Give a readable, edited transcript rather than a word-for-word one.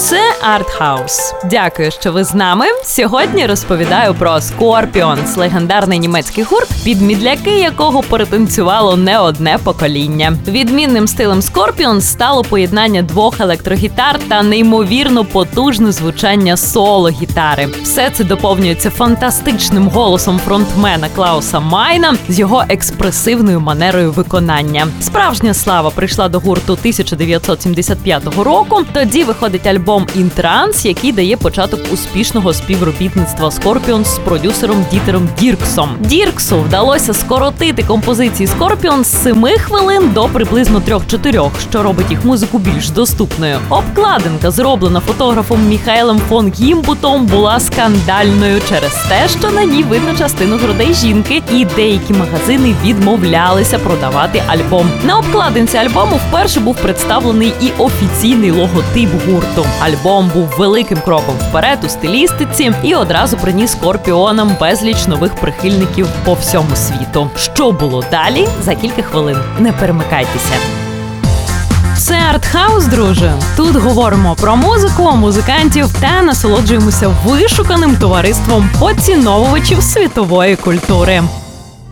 Це Артхаус. Дякую, що ви з нами. Сьогодні розповідаю про Scorpions, легендарний німецький гурт, під мідляки якого перетанцювало не одне покоління. Відмінним стилем Scorpions стало поєднання двох електрогітар та неймовірно потужне звучання соло-гітари. Все це доповнюється фантастичним голосом фронтмена Клауса Майна з його експресивною манерою виконання. Справжня слава прийшла до гурту 1975 року. Тоді виходить альбом «In Trance», який дає початок успішного співробітництва Scorpions з продюсером Дітером Дірксом. Дірксу вдалося скоротити композиції Scorpions з 7 хвилин до приблизно 3-4, що робить їх музику більш доступною. Обкладинка, зроблена фотографом Міхаелем фон Гімбутом, була скандальною через те, що на ній видно частину грудей жінки, і деякі магазини відмовлялися продавати альбом. На обкладинці альбому вперше був представлений і офіційний логотип гурту. Альбом був великим кроком вперед у стилістиці і одразу приніс Скорпіонам безліч нових прихильників по всьому світу. Що було далі? За кілька хвилин. Не перемикайтеся. Це Артхаус, друже. Тут говоримо про музику, музикантів та насолоджуємося вишуканим товариством поціновувачів світової культури.